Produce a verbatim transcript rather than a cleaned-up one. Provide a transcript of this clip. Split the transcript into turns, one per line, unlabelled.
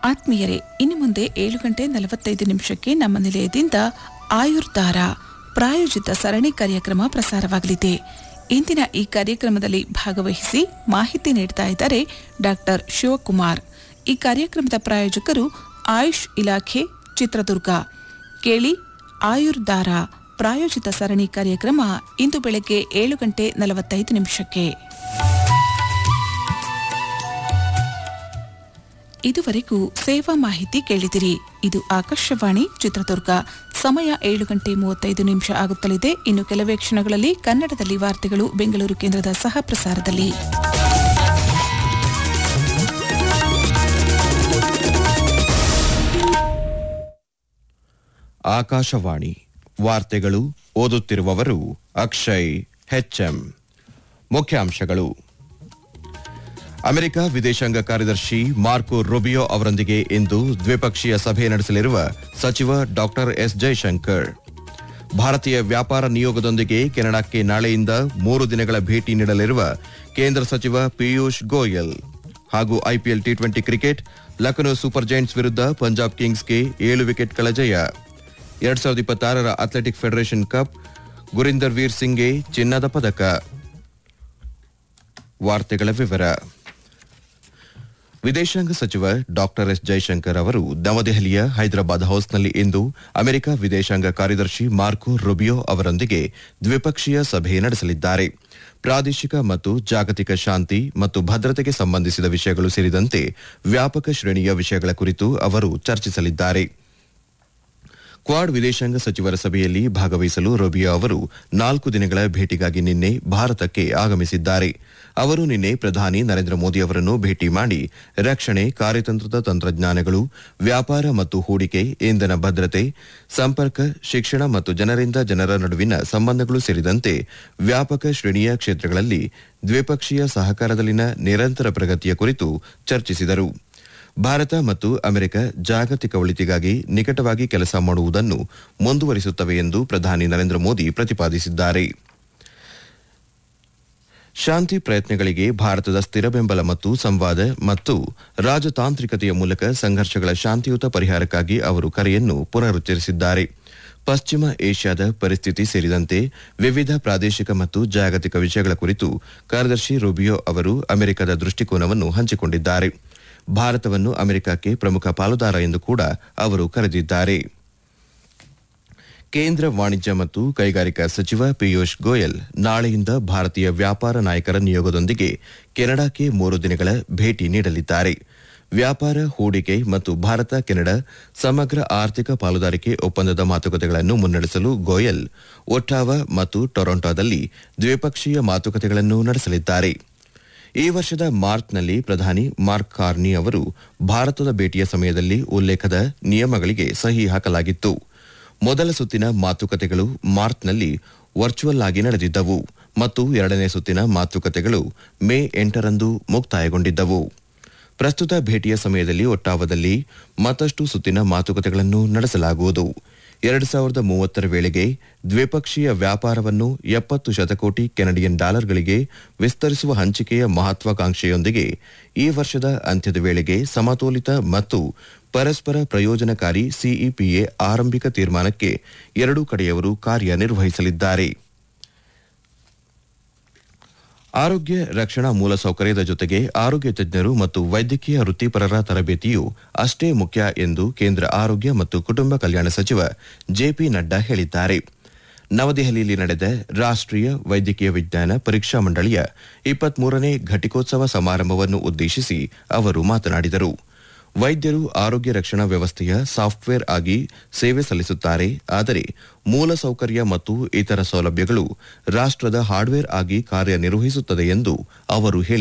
ಆತ್ಮೀಯರೇ, ಇನ್ನು ಮುಂದೆ ಏಳು ಗಂಟೆ ನಲವತ್ತೈದು ನಿಮಿಷಕ್ಕೆ ನಮ್ಮ ನಿಲಯದಿಂದ ಆಯುರ್ಧಾರ ಪ್ರಾಯೋಜಿತ ಸರಣಿ ಕಾರ್ಯಕ್ರಮ ಪ್ರಸಾರವಾಗಲಿದೆ. ಇಂದಿನ ಈ ಕಾರ್ಯಕ್ರಮದಲ್ಲಿ ಭಾಗವಹಿಸಿ ಮಾಹಿತಿ ನೀಡ್ತಾ ಇದ್ದಾರೆ ಡಾಕ್ಟರ್ ಶಿವಕುಮಾರ್. ಈ ಕಾರ್ಯಕ್ರಮದ ಪ್ರಾಯೋಜಕರು ಆಯುಷ್ ಇಲಾಖೆ ಚಿತ್ರದುರ್ಗ. ಕೇಳಿ ಆಯುರ್ಧಾರ ಪ್ರಾಯೋಜಿತ ಸರಣಿ ಕಾರ್ಯಕ್ರಮ ಇಂದು ಬೆಳಗ್ಗೆ ಏಳು ಗಂಟೆ ನಲವತ್ತೈದು ನಿಮಿಷಕ್ಕೆ. ಇದುವರೆಗೂ ಸೇವಾ ಮಾಹಿತಿ ಕೇಳಿದಿರಿ. ಇದು ಆಕಾಶವಾಣಿ ಚಿತ್ರದುರ್ಗ. ಸಮಯ ಏಳು ಗಂಟೆ ಮೂವತ್ತೈದು ನಿಮಿಷ ಆಗುತ್ತಲಿದೆ. ಇನ್ನು ಕೆಲವೇ ಕ್ಷಣಗಳಲ್ಲಿ ಕನ್ನಡದಲ್ಲಿ ವಾರ್ತೆಗಳು ಬೆಂಗಳೂರು ಕೇಂದ್ರದ ಸಹ ಪ್ರಸಾರದಲ್ಲಿ.
ಆಕಾಶವಾಣಿ ವಾರ್ತೆಗಳು ಓದುತ್ತಿರುವವರು ಅಕ್ಷಯ್ ಹೆಚ್ಎಂ. ಮುಖ್ಯಾಂಶಗಳು: ಅಮೆರಿಕ ವಿದೇಶಾಂಗ ಕಾರ್ಯದರ್ಶಿ ಮಾರ್ಕೊ ರೂಬಿಯೋ ಅವರೊಂದಿಗೆ ಇಂದು ದ್ವಿಪಕ್ಷೀಯ ಸಭೆ ನಡೆಸಲಿರುವ ಸಚಿವ ಡಾಕ್ಟರ್ ಎಸ್ ಜೈಶಂಕರ್. ಭಾರತೀಯ ವ್ಯಾಪಾರ ನಿಯೋಗದೊಂದಿಗೆ ಕೆನಡಾಕ್ಕೆ ನಾಳೆಯಿಂದ ಮೂರು ದಿನಗಳ ಭೇಟಿ ನೀಡಲಿರುವ ಕೇಂದ್ರ ಸಚಿವ ಪಿಯೂಷ್ ಗೋಯಲ್. ಹಾಗೂ IPL T twenty cricket, Lucknow super Giants ವಿರುದ್ಧ ಪಂಜಾಬ್ ಕಿಂಗ್ಸ್ಗೆ ಏಳು ವಿಕೆಟ್ಗಳ ಜಯ. ಎರಡ್ ಸಾವಿರದ ಇಪ್ಪತ್ತಾರರ ಅಥ್ಲೆಟಿಕ್ ಫೆಡರೇಷನ್ ಕಪ್, ಗುರಿಂದರ್ ವೀರ್ ಸಿಂಗ್ಗೆ ಚಿನ್ನದ ಪದಕ. ವಾರ್ತೆಗಳ ವಿವರ. ವಿದೇಶಾಂಗ ಸಚಿವ ಡಾಕ್ಟರ್ ಎಸ್ ಜೈಶಂಕರ್ ಅವರು ನವದೆಹಲಿಯ ಹೈದರಾಬಾದ್ ಹೌಸ್ನಲ್ಲಿ ಇಂದು ಅಮೆರಿಕ ವಿದೇಶಾಂಗ ಕಾರ್ಯದರ್ಶಿ ಮಾರ್ಕೊ ರೂಬಿಯೋ ಅವರೊಂದಿಗೆ ದ್ವಿಪಕ್ಷೀಯ ಸಭೆ ನಡೆಸಲಿದ್ದಾರೆ. ಪ್ರಾದೇಶಿಕ ಮತ್ತು ಜಾಗತಿಕ ಶಾಂತಿ ಮತ್ತು ಭದ್ರತೆಗೆ ಸಂಬಂಧಿಸಿದ ವಿಷಯಗಳು ಸೇರಿದಂತೆ ವ್ಯಾಪಕ ಶ್ರೇಣಿಯ ವಿಷಯಗಳ ಕುರಿತು ಅವರು ಚರ್ಚಿಸಲಿದ್ದಾರೆ. ಕ್ವಾಡ್ ವಿದೇಶಾಂಗ ಸಚಿವರ ಸಭೆಯಲ್ಲಿ ಭಾಗವಹಿಸಲು ರೂಬಿಯೋ ಅವರು ನಾಲ್ಕು ದಿನಗಳ ಭೇಟಿಗಾಗಿ ನಿನ್ನೆ ಭಾರತಕ್ಕೆ ಆಗಮಿಸಿದ್ದಾರೆ. ಅವರು ನಿನ್ನೆ ಪ್ರಧಾನಿ ನರೇಂದ್ರ ಮೋದಿ ಅವರನ್ನು ಭೇಟಿ ಮಾಡಿ ರಕ್ಷಣೆ, ಕಾರ್ಯತಂತ್ರದ ತಂತ್ರಜ್ಞಾನಗಳು, ವ್ಯಾಪಾರ ಮತ್ತು ಹೂಡಿಕೆ, ಇಂಧನ ಭದ್ರತೆ, ಸಂಪರ್ಕ, ಶಿಕ್ಷಣ ಮತ್ತು ಜನರಿಂದ ಜನರ ನಡುವಿನ ಸಂಬಂಧಗಳು ಸೇರಿದಂತೆ ವ್ಯಾಪಕ ಶ್ರೇಣಿಯ ಕ್ಷೇತ್ರಗಳಲ್ಲಿ ದ್ವಿಪಕ್ಷೀಯ ಸಹಕಾರದಲ್ಲಿನ ನಿರಂತರ ಪ್ರಗತಿಯ ಕುರಿತು ಚರ್ಚಿಸಿದರು. ಭಾರತ ಮತ್ತು ಅಮೆರಿಕ ಜಾಗತಿಕ ಒಳಿತಿಗಾಗಿ ನಿಕಟವಾಗಿ ಕೆಲಸ ಮಾಡುವುದನ್ನು ಮುಂದುವರಿಸುತ್ತವೆ ಎಂದು ಪ್ರಧಾನಿ ನರೇಂದ್ರ ಮೋದಿ ಪ್ರತಿಪಾದಿಸಿದ್ದಾರೆ. ಶಾಂತಿ ಪ್ರಯತ್ನಗಳಿಗೆ ಭಾರತದ ಸ್ಥಿರ ಬೆಂಬಲ ಮತ್ತು ಸಂವಾದ ಮತ್ತು ರಾಜತಾಂತ್ರಿಕತೆಯ ಮೂಲಕ ಸಂಘರ್ಷಗಳ ಶಾಂತಿಯುತ ಪರಿಹಾರಕ್ಕಾಗಿ ಅವರು ಕರೆಯನ್ನು ಪುನರುಚ್ಚರಿಸಿದ್ದಾರೆ. ಪಶ್ಚಿಮ ಏಷ್ಯಾದ ಪರಿಸ್ಥಿತಿ ಸೇರಿದಂತೆ ವಿವಿಧ ಪ್ರಾದೇಶಿಕ ಮತ್ತು ಜಾಗತಿಕ ವಿಷಯಗಳ ಕುರಿತು ಕಾರ್ಯದರ್ಶಿ ರೂಬಿಯೋ ಅವರು ಅಮೆರಿಕದ ದೃಷ್ಟಿಕೋನವನ್ನು ಹಂಚಿಕೊಂಡಿದ್ದಾರೆ. ಭಾರತವನ್ನು ಅಮೆರಿಕಕ್ಕೆ ಪ್ರಮುಖ ಪಾಲುದಾರ ಎಂದು ಕೂಡ ಅವರು ಕರೆದಿದ್ದಾರೆ. ಕೇಂದ್ರ ವಾಣಿಜ್ಯ ಮತ್ತು ಕೈಗಾರಿಕಾ ಸಚಿವ ಪಿಯೂಷ್ ಗೋಯಲ್ ನಾಳೆಯಿಂದ ಭಾರತೀಯ ವ್ಯಾಪಾರ ನಾಯಕರ ನಿಯೋಗದೊಂದಿಗೆ ಕೆನಡಾಕ್ಕೆ ಮೂರು ದಿನಗಳ ಭೇಟಿ ನೀಡಲಿದ್ದಾರೆ. ವ್ಯಾಪಾರ, ಹೂಡಿಕೆ ಮತ್ತು ಭಾರತ ಕೆನಡಾ ಸಮಗ್ರ ಆರ್ಥಿಕ ಪಾಲುದಾರಿಕೆ ಒಪ್ಪಂದದ ಮಾತುಕತೆಗಳನ್ನು ಮುನ್ನಡೆಸಲು ಗೋಯಲ್ ಒಟ್ಟಾವಾ ಮತ್ತು ಟೊರೊಂಟೊದಲ್ಲಿ ದ್ವಿಪಕ್ಷೀಯ ಮಾತುಕತೆಗಳನ್ನು ನಡೆಸಲಿದ್ದಾರೆ. ಈ ವರ್ಷದ ಮಾರ್ಚ್ನಲ್ಲಿ ಪ್ರಧಾನಿ ಮಾರ್ಕ್ ಕಾರ್ನಿ ಅವರು ಭಾರತದ ಭೇಟಿಯ ಸಮಯದಲ್ಲಿ ಉಲ್ಲೇಖದ ನಿಯಮಗಳಿಗೆ ಸಹಿ ಹಾಕಲಾಗಿತ್ತು. ಮೊದಲ ಸುತ್ತಿನ ಮಾತುಕತೆಗಳು ಮಾರ್ಚ್ನಲ್ಲಿ ವರ್ಚುವಲ್ ಆಗಿ ನಡೆದಿದ್ದವು ಮತ್ತು ಎರಡನೇ ಸುತ್ತಿನ ಮಾತುಕತೆಗಳು ಮೇ ಎಂಟರಂದು ಮುಕ್ತಾಯಗೊಂಡಿದ್ದವು. ಪ್ರಸ್ತುತ ಭೇಟಿಯ ಸಮಯದಲ್ಲಿ ಒಟ್ಟಾವದಲ್ಲಿ ಮತ್ತಷ್ಟು ಸುತ್ತಿನ ಮಾತುಕತೆಗಳನ್ನು ನಡೆಸಲಾಗುವುದು. ಎರಡು ಸಾವಿರದ ಮೂವತ್ತರ ವೇಳೆಗೆ ದ್ವಿಪಕ್ಷೀಯ ವ್ಯಾಪಾರವನ್ನು ಎಪ್ಪತ್ತು ಶತಕೋಟಿ ಕೆನಡಿಯನ್ ಡಾಲರ್ಗಳಿಗೆ ವಿಸ್ತರಿಸುವ ಹಂಚಿಕೆಯ ಮಹತ್ವಾಕಾಂಕ್ಷೆಯೊಂದಿಗೆ ಈ ವರ್ಷದ ಅಂತ್ಯದ ವೇಳೆಗೆ ಸಮತೋಲಿತ ಮತ್ತು ಪರಸ್ಪರ ಪ್ರಯೋಜನಕಾರಿ ಸಿಇಪಿಎ ಆರಂಭಿಕ ತೀರ್ಮಾನಕ್ಕೆ ಎರಡೂ ಕಡೆಯವರು ಕಾರ್ಯನಿರ್ವಹಿಸಲಿದ್ದಾರೆ. ಆರೋಗ್ಯ ರಕ್ಷಣಾ ಮೂಲಸೌಕರ್ಯದ ಜೊತೆಗೆ ಆರೋಗ್ಯ ತಜ್ಞರು ಮತ್ತು ವೈದ್ಯಕೀಯ ವೃತ್ತಿಪರರ ತರಬೇತಿಯು ಅಷ್ಟೇ ಮುಖ್ಯ ಎಂದು ಕೇಂದ್ರ ಆರೋಗ್ಯ ಮತ್ತು ಕುಟುಂಬ ಕಲ್ಯಾಣ ಸಚಿವ ಜೆಪಿ ನಡ್ಡಾ ಹೇಳಿದ್ದಾರೆ. ನವದೆಹಲಿಯಲ್ಲಿ ನಡೆದ ರಾಷ್ಟ್ರೀಯ ವೈದ್ಯಕೀಯ ವಿಜ್ಞಾನ ಪರೀಕ್ಷಾ ಮಂಡಳಿಯ ಇಪ್ಪತ್ಮೂರನೇ ಘಟಿಕೋತ್ಸವ ಸಮಾರಂಭವನ್ನು ಉದ್ದೇಶಿಸಿ ಅವರು ಮಾತನಾಡಿದರು. ವೈದ್ಯರು ಆರೋಗ್ಯ ರಕ್ಷಣಾ ವ್ಯವಸ್ಥೆಯ ಸಾಫ್ಟ್ವೇರ್ ಆಗಿ ಸೇವೆ ಸಲ್ಲಿಸುತ್ತಾರೆ, ಆದರೆ ಮೂಲಸೌಕರ್ಯ ಮತ್ತು ಇತರ ಸೌಲಭ್ಯಗಳು ರಾಷ್ಟ್ರದ ಹಾರ್ಡ್ವೇರ್ ಆಗಿ ಕಾರ್ಯನಿರ್ವಹಿಸುತ್ತದೆ ಎಂದು ಅವರು ಹೇಳಿದರು.